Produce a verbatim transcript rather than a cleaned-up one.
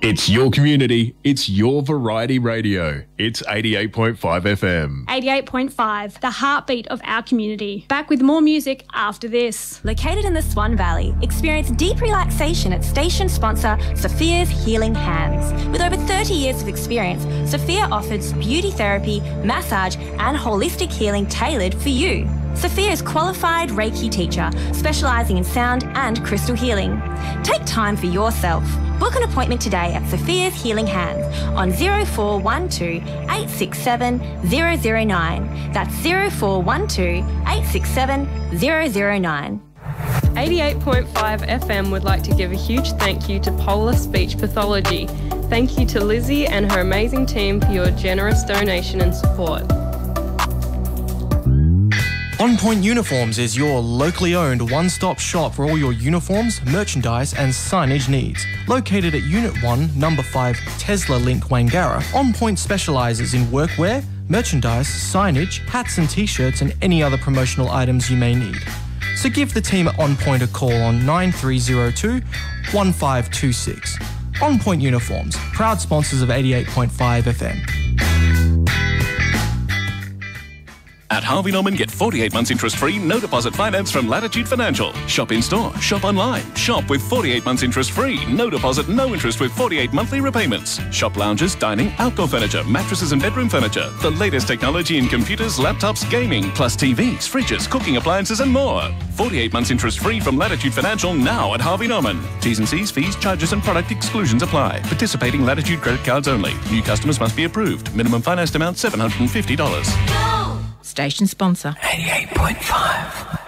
It's your community. It's your variety radio. It's eighty-eight point five F M. eighty-eight point five, the heartbeat of our community. Back with more music after this. Located in the Swan Valley, experience deep relaxation at station sponsor Sophia's Healing Hands. With over thirty years of experience, Sophia offers beauty therapy, massage and holistic healing tailored for you. Sophia is qualified Reiki teacher, specialising in sound and crystal healing. Take time for yourself. Book an appointment today at Sophia's Healing Hands on zero four one two, eight six seven, zero zero nine. That's zero four one two, eight six seven, zero zero nine. eighty-eight point five F M would like to give a huge thank you to Polar Speech Pathology. Thank you to Lizzie and her amazing team for your generous donation and support. On Point Uniforms is your locally owned one-stop shop for all your uniforms, merchandise and signage needs. Located at Unit one, Number five, Tesla Link, Wangara, On Point specialises in workwear, merchandise, signage, hats and t-shirts and any other promotional items you may need. So give the team at On Point a call on nine three zero two, one five two six. On Point Uniforms, proud sponsors of eighty-eight point five F M. At Harvey Norman, get forty-eight months interest-free, no deposit finance from Latitude Financial. Shop in-store, shop online. Shop with forty-eight months interest-free, no deposit, no interest with forty-eight monthly repayments. Shop lounges, dining, outdoor furniture, mattresses and bedroom furniture. The latest technology in computers, laptops, gaming, plus T Vs, fridges, cooking appliances and more. forty-eight months interest-free from Latitude Financial now at Harvey Norman. T's and C's, fees, charges and product exclusions apply. Participating Latitude credit cards only. New customers must be approved. Minimum financed amount seven hundred fifty dollars. Station sponsor. eighty-eight point five.